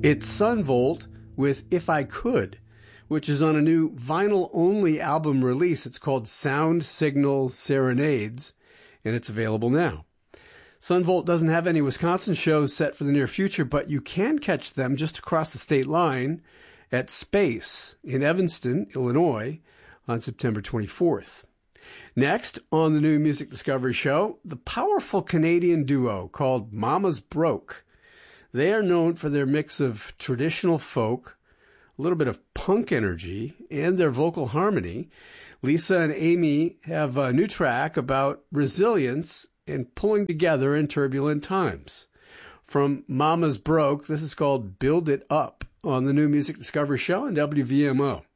It's Son Volt with If I Could, which is on a new vinyl-only album release. It's called Sound Signal Serenades, and it's available now. Son Volt doesn't have any Wisconsin shows set for the near future, but you can catch them just across the state line at Space in Evanston, Illinois, on September 24th. Next, on the new Music Discovery Show, the powerful Canadian duo called Mama's Broke. They are known for their mix of traditional folk, a little bit of punk energy, and their vocal harmony. Lisa and Amy have a new track about resilience and pulling together in turbulent times. From Mama's Broke, this is called Build It Up on the new Music Discovery Show on WVMO.